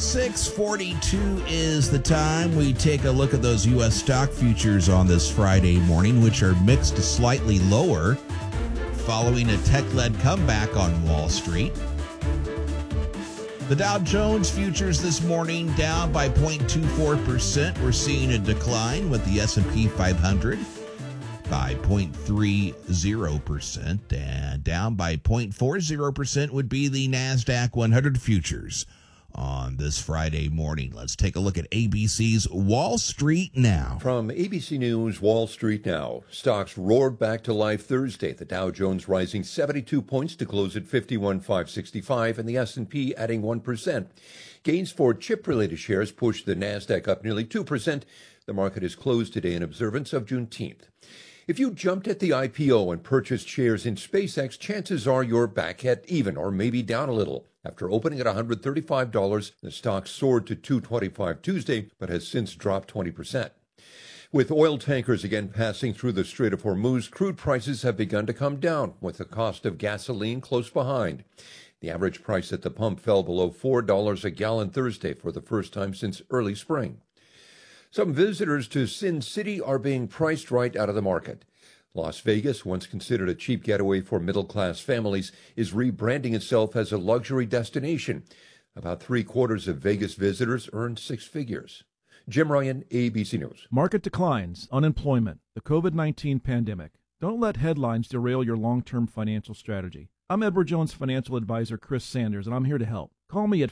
6:42 is the time. We take a look at those U.S. stock futures on this Friday morning, which are mixed to slightly lower following a tech-led comeback on Wall Street. The Dow Jones futures this morning down by 0.24%. We're seeing a decline with the S&P 500 by 0.30%, and down by 0.40% would be the NASDAQ 100 futures on this Friday morning. Let's take a look at ABC's Wall Street Now. From ABC News, Wall Street Now. Stocks roared back to life Thursday. The Dow Jones rising 72 points to close at 51,565, and the S&P adding 1%. Gains for chip-related shares pushed the NASDAQ up nearly 2%. The market is closed today in observance of Juneteenth. If you jumped at the IPO and purchased shares in SpaceX, chances are you're back at even or maybe down a little. After opening at $135, the stock soared to $225 Tuesday, but has since dropped 20%. With oil tankers again passing through the Strait of Hormuz, crude prices have begun to come down, with the cost of gasoline close behind. The average price at the pump fell below $4 a gallon Thursday for the first time since early spring. Some visitors to Sin City are being priced right out of the market. Las Vegas, once considered a cheap getaway for middle-class families, is rebranding itself as a luxury destination. About 3/4 of Vegas visitors earn six figures. Jim Ryan, ABC News. Market declines, unemployment, the COVID-19 pandemic. Don't let headlines derail your long-term financial strategy. I'm Edward Jones financial advisor Chris Sanders, and I'm here to help. Call me at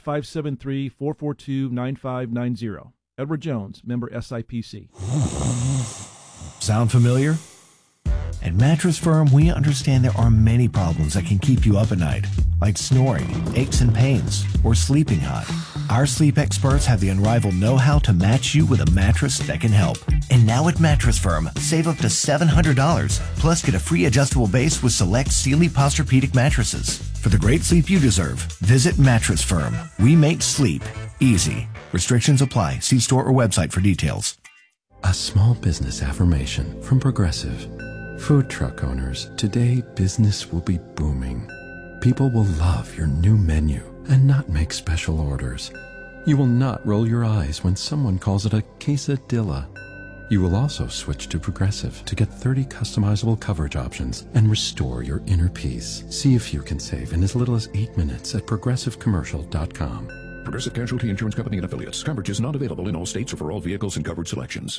573-442-9590. Edward Jones, member SIPC. Sound familiar? At Mattress Firm, we understand there are many problems that can keep you up at night, like snoring, aches and pains, or sleeping hot. Our sleep experts have the unrivaled know-how to match you with a mattress that can help. And now at Mattress Firm, save up to $700, plus get a free adjustable base with select Sealy Posturepedic mattresses. For the great sleep you deserve, visit Mattress Firm. We make sleep easy. Restrictions apply. See store or website for details. A small business affirmation from Progressive. Food truck owners, today business will be booming. People will love your new menu and not make special orders. You will not roll your eyes when someone calls it a quesadilla. You will also switch to Progressive to get 30 customizable coverage options and restore your inner peace. See if you can save in as little as 8 minutes at progressivecommercial.com. Progressive Casualty Insurance Company and Affiliates. Coverage is not available in all states or for all vehicles and coverage selections.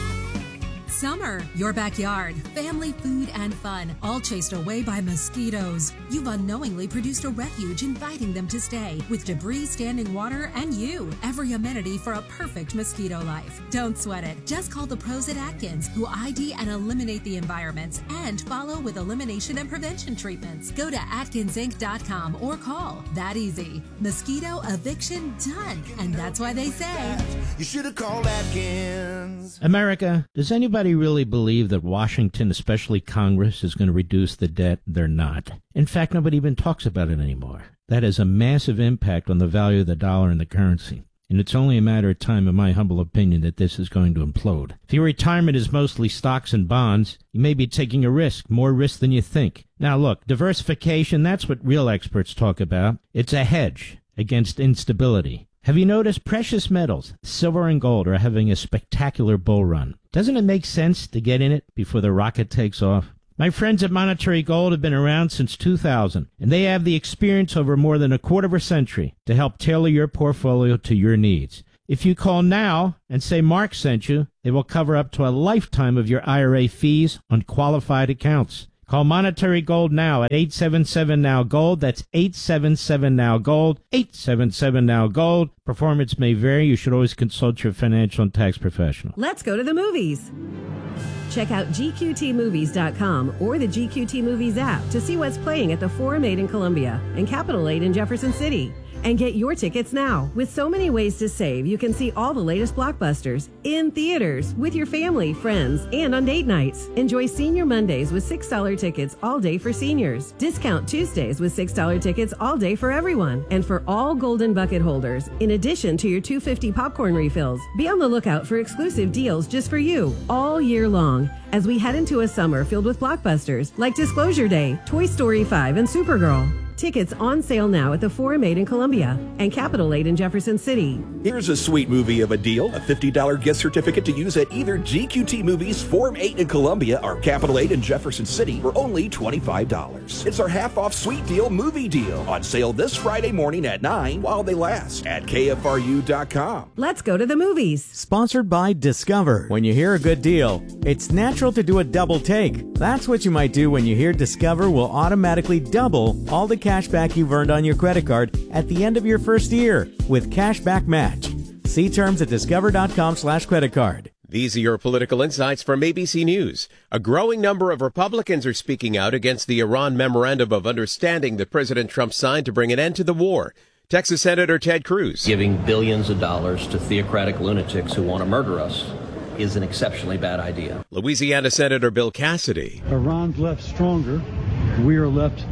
Summer, your backyard, family, food, and fun, all chased away by mosquitoes. You've unknowingly produced a refuge inviting them to stay, with debris, standing water, and you. Every amenity for a perfect mosquito life. Don't sweat it. Just call the pros at Atkins, who ID and eliminate the environments and follow with elimination and prevention treatments. Go to atkinsinc.com or call. That easy. Mosquito eviction done. And that's why they say, you should have called Atkins. America, does anybody really believe that Washington, especially Congress, is going to reduce the debt? They're not. In fact, nobody even talks about it anymore. That has a massive impact on the value of the dollar and the currency. And it's only a matter of time, in my humble opinion, that this is going to implode. If your retirement is mostly stocks and bonds, you may be taking a risk, more risk than you think. Now look, diversification, that's what real experts talk about. It's a hedge against instability. Have you noticed precious metals, silver and gold, are having a spectacular bull run? Doesn't it make sense to get in it before the rocket takes off? My friends at Monetary Gold have been around since 2000, and they have the experience over more than a quarter of a century to help tailor your portfolio to your needs. If you call now and say Mark sent you, they will cover up to a lifetime of your IRA fees on qualified accounts. Call Monetary Gold now at 877-NOW-GOLD. That's 877-NOW-GOLD, 877-NOW-GOLD. Performance may vary. You should always consult your financial and tax professional. Let's go to the movies. Check out GQTmovies.com or the GQT Movies app to see what's playing at the Forum 8 in Columbia and Capitol 8 in Jefferson City. And get your tickets now. With so many ways to save, you can see all the latest blockbusters in theaters with your family, friends, and on date nights. Enjoy Senior Mondays with $6 tickets all day for seniors. Discount Tuesdays with $6 tickets all day for everyone. And for all Golden Bucket holders, in addition to your $2.50 popcorn refills. Be on the lookout for exclusive deals just for you all year long as we head into a summer filled with blockbusters like Disclosure Day, Toy Story 5, and Supergirl. Tickets on sale now at the Forum 8 in Columbia and Capitol 8 in Jefferson City. Here's a sweet movie of a deal. A $50 gift certificate to use at either GQT Movies, Forum 8 in Columbia, or Capitol 8 in Jefferson City for only $25. It's our half-off sweet deal movie deal. On sale this Friday morning at 9 while they last at KFRU.com. Let's go to the movies. Sponsored by Discover. When you hear a good deal, it's natural to do a double take. That's what you might do when you hear Discover will automatically double all the cash back you've earned on your credit card at the end of your first year with Cashback Match. See terms at discover.com/creditcard. These are your political insights from ABC News. A growing number of Republicans are speaking out against the Iran Memorandum of Understanding that President Trump signed to bring an end to the war. Texas Senator Ted Cruz. Giving billions of dollars to theocratic lunatics who want to murder us is an exceptionally bad idea. Louisiana Senator Bill Cassidy. Iran's left stronger. We are left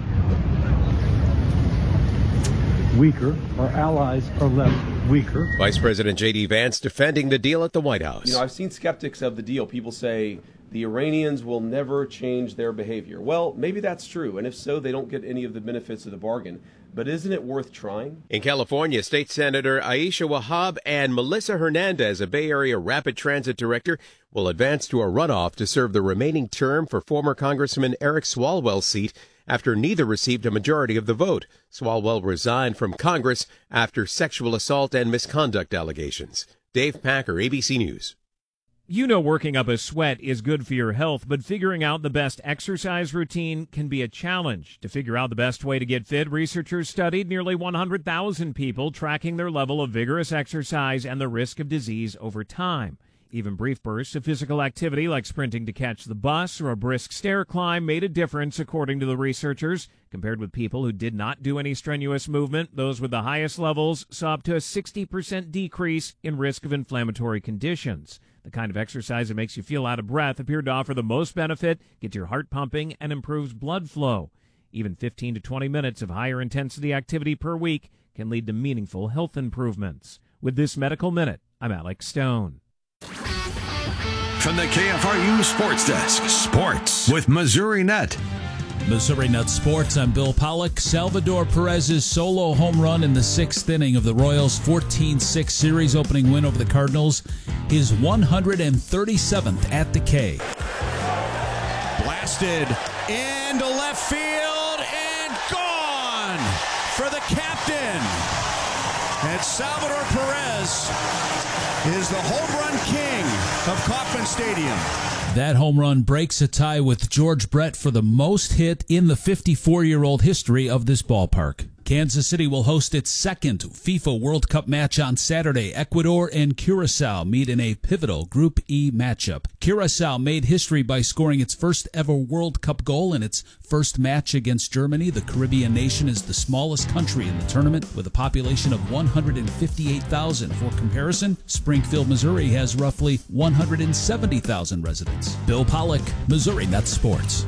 weaker. Our allies are left weaker. Vice President J.D. Vance defending the deal at the White House. You know, I've seen skeptics of the deal. People say the Iranians will never change their behavior. Well, maybe that's true. And if so, they don't get any of the benefits of the bargain. But isn't it worth trying? In California, State Senator Aisha Wahab and Melissa Hernandez, a Bay Area rapid transit director, will advance to a runoff to serve the remaining term for former Congressman Eric Swalwell's seat after neither received a majority of the vote. Swalwell resigned from Congress after sexual assault and misconduct allegations. Dave Packer, ABC News. You know working up a sweat is good for your health, but figuring out the best exercise routine can be a challenge. To figure out the best way to get fit, researchers studied nearly 100,000 people, tracking their level of vigorous exercise and the risk of disease over time. Even brief bursts of physical activity like sprinting to catch the bus or a brisk stair climb made a difference, according to the researchers. Compared with people who did not do any strenuous movement, those with the highest levels saw up to a 60% decrease in risk of inflammatory conditions. The kind of exercise that makes you feel out of breath appeared to offer the most benefit, gets your heart pumping, and improves blood flow. Even 15 to 20 minutes of higher intensity activity per week can lead to meaningful health improvements. With this Medical Minute, I'm Alex Stone. From the KFRU Sports Desk, Sports with Missouri Net. Missouri Net Sports, I'm Bill Pollock. Salvador Perez's solo home run in the sixth inning of the Royals' 14-6 series opening win over the Cardinals, his 137th at the K. Blasted into left field and gone for the captain. And Salvador Perez is the home run king of Kauffman Stadium. That home run breaks a tie with George Brett for the most hit in the 54-year-old history of this ballpark. Kansas City will host its second FIFA World Cup match on Saturday. Ecuador and Curacao meet in a pivotal Group E matchup. Curacao made history by scoring its first ever World Cup goal in its first match against Germany. The Caribbean nation is the smallest country in the tournament with a population of 158,000. For comparison, Springfield, Missouri has roughly 170,000 residents. Bill Pollock, Missouri Net Sports.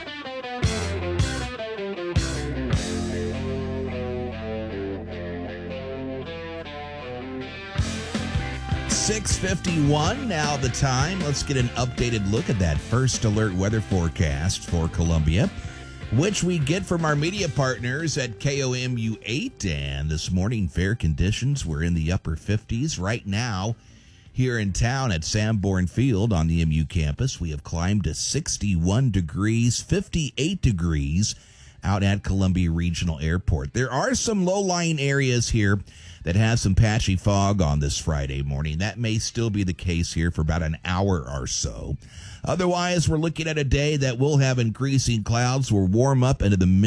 6:51 now the time. Let's get an updated look at that first alert weather forecast for Columbia, which we get from our media partners at KOMU 8. And this morning, fair conditions were in the upper 50s. Right now, here in town at Sanborn Field on the MU campus, we have climbed to 61 degrees, 58 degrees out at Columbia Regional Airport. There are some low-lying areas here that have some patchy fog on this Friday morning. That may still be the case here for about an hour or so. Otherwise, we're looking at a day that will have increasing clouds. We'll warm up into the mid